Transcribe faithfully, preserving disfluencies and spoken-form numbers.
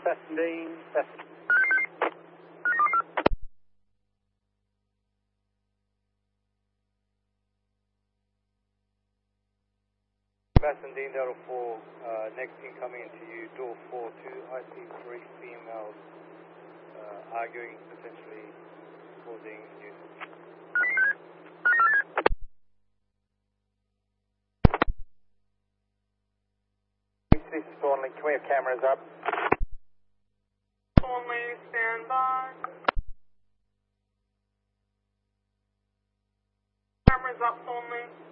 Bassendean, Bassendean. Bassendean, Delta four, uh, next incoming into you, door four two. I see three females uh, arguing, potentially causing nuisance. This is Thornley, can we have cameras up? Thornley, stand by. Cameras up, Thornley.